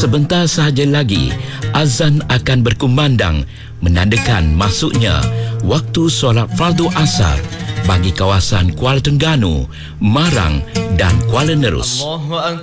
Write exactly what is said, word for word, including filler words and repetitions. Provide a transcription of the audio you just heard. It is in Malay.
Sebentar sahaja lagi, azan akan berkumandang menandakan masuknya waktu solat fardu asar bagi kawasan Kuala Terengganu, Marang dan Kuala Nerus.